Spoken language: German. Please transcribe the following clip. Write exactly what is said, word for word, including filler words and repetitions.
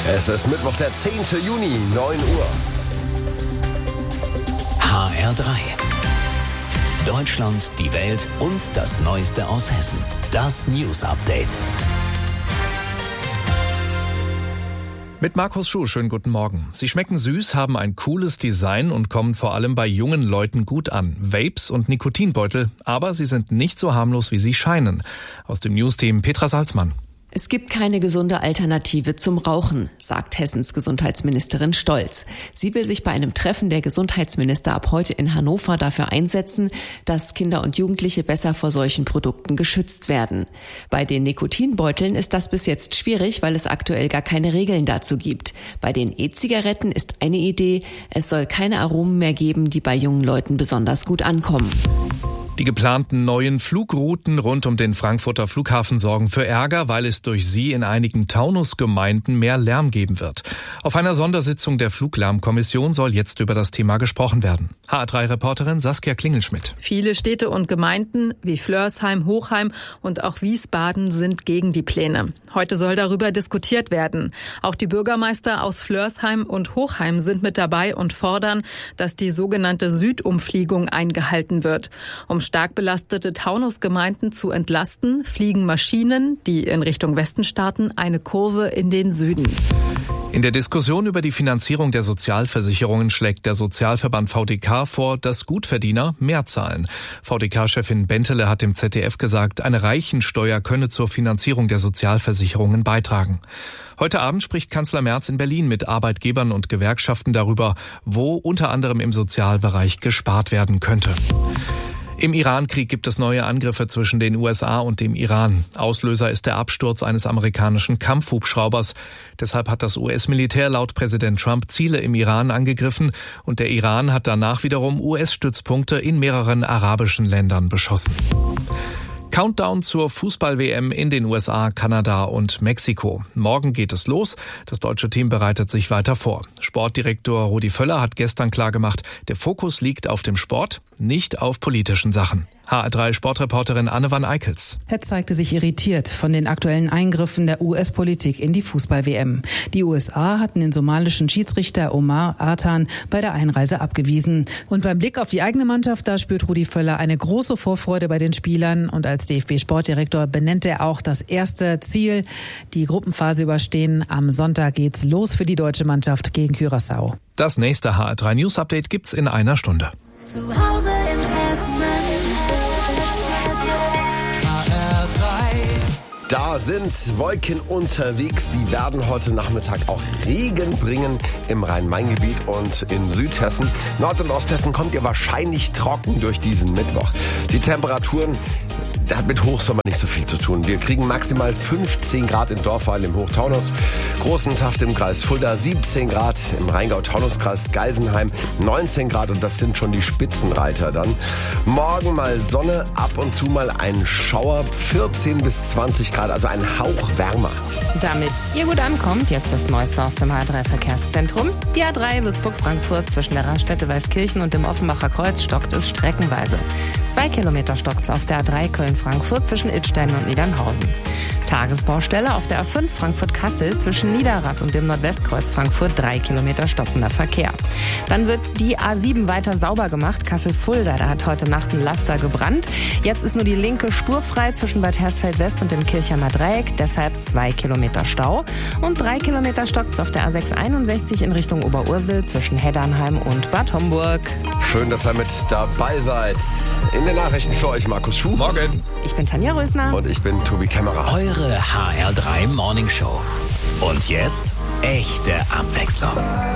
Es ist Mittwoch, der zehnten Juni, neun Uhr. H R drei. Deutschland, die Welt und das Neueste aus Hessen. Das News Update. Mit Markus Schuh, schönen guten Morgen. Sie schmecken süß, haben ein cooles Design und kommen vor allem bei jungen Leuten gut an. Vapes und Nikotinbeutel, aber sie sind nicht so harmlos, wie sie scheinen. Aus dem News-Team Petra Salzmann. Es gibt keine gesunde Alternative zum Rauchen, sagt Hessens Gesundheitsministerin Stolz. Sie will sich bei einem Treffen der Gesundheitsminister ab heute in Hannover dafür einsetzen, dass Kinder und Jugendliche besser vor solchen Produkten geschützt werden. Bei den Nikotinbeuteln ist das bis jetzt schwierig, weil es aktuell gar keine Regeln dazu gibt. Bei den E-Zigaretten ist eine Idee, es soll keine Aromen mehr geben, die bei jungen Leuten besonders gut ankommen. Die geplanten neuen Flugrouten rund um den Frankfurter Flughafen sorgen für Ärger, weil es durch sie in einigen Taunusgemeinden mehr Lärm geben wird. Auf einer Sondersitzung der Fluglärmkommission soll jetzt über das Thema gesprochen werden. H R drei Reporterin Saskia Klingelschmidt. Viele Städte und Gemeinden wie Flörsheim, Hochheim und auch Wiesbaden sind gegen die Pläne. Heute soll darüber diskutiert werden. Auch die Bürgermeister aus Flörsheim und Hochheim sind mit dabei und fordern, dass die sogenannte Südumfliegung eingehalten wird. Um stark belastete Taunusgemeinden zu entlasten, fliegen Maschinen, die in Richtung Westen starten, eine Kurve in den Süden. In der Diskussion über die Finanzierung der Sozialversicherungen schlägt der Sozialverband V D K vor, dass Gutverdiener mehr zahlen. V D K-Chefin Bentele hat dem Z D F gesagt, eine Reichensteuer könne zur Finanzierung der Sozialversicherungen beitragen. Heute Abend spricht Kanzler Merz in Berlin mit Arbeitgebern und Gewerkschaften darüber, wo unter anderem im Sozialbereich gespart werden könnte. Im Iran-Krieg gibt es neue Angriffe zwischen den U S A und dem Iran. Auslöser ist der Absturz eines amerikanischen Kampfhubschraubers. Deshalb hat das U S-Militär laut Präsident Trump Ziele im Iran angegriffen und der Iran hat danach wiederum U S-Stützpunkte in mehreren arabischen Ländern beschossen. Countdown zur Fußball-W M in den U S A, Kanada und Mexiko. Morgen geht es los. Das deutsche Team bereitet sich weiter vor. Sportdirektor Rudi Völler hat gestern klargemacht, der Fokus liegt auf dem Sport, nicht auf politischen Sachen. H R drei Sportreporterin Anne van Eickels. Ted zeigte sich irritiert von den aktuellen Eingriffen der U S-Politik in die Fußball-W M. Die U S A hatten den somalischen Schiedsrichter Omar Artan bei der Einreise abgewiesen. Und beim Blick auf die eigene Mannschaft, da spürt Rudi Völler eine große Vorfreude bei den Spielern. Und als D F B-Sportdirektor benennt er auch das erste Ziel, die Gruppenphase überstehen. Am Sonntag geht's los für die deutsche Mannschaft gegen Curaçao. Das nächste H R drei News Update gibt's in einer Stunde. Zu Hause in Hessen. Da sind Wolken unterwegs, die werden heute Nachmittag auch Regen bringen im Rhein-Main-Gebiet und in Südhessen. Nord- und Osthessen kommt ihr wahrscheinlich trocken durch diesen Mittwoch. Die Temperaturen, das hat mit Hochsommer nicht so viel zu tun. Wir kriegen maximal fünfzehn Grad in Dorfheil im Hochtaunus, Großentaft im Kreis Fulda, siebzehn Grad im Rheingau-Taunus-Kreis Geisenheim, neunzehn Grad und das sind schon die Spitzenreiter dann. Morgen mal Sonne, ab und zu mal ein Schauer, vierzehn bis zwanzig Grad, also ein Hauch wärmer. Damit ihr gut ankommt, jetzt das Neueste aus dem H R drei Verkehrszentrum. Die A drei Würzburg-Frankfurt zwischen der Raststätte Weißkirchen und dem Offenbacher Kreuz stockt es streckenweise. Zwei Kilometer stockt es auf der A drei Köln-Frankfurt zwischen Idstein und Niedernhausen. Tagesbaustelle auf der A fünf Frankfurt-Kassel zwischen Niederrad und dem Nordwestkreuz Frankfurt, drei Kilometer stockender Verkehr. Dann wird die A sieben weiter sauber gemacht, Kassel-Fulda, da hat heute Nacht ein Laster gebrannt. Jetzt ist nur die linke Spur frei zwischen Bad Hersfeld-West und dem Kirchheimer Dreieck, deshalb zwei Kilometer Stau. Und drei Kilometer stockt es auf der A sechs einundsechzig in Richtung Oberursel zwischen Heddernheim und Bad Homburg. Schön, dass ihr mit dabei seid. In den Nachrichten für euch Markus Schuh. Morgen. Ich bin Tanja Rösner. Und ich bin Tobi Kämmerer. Eure H R drei Morning Show. Und jetzt echte Abwechslung.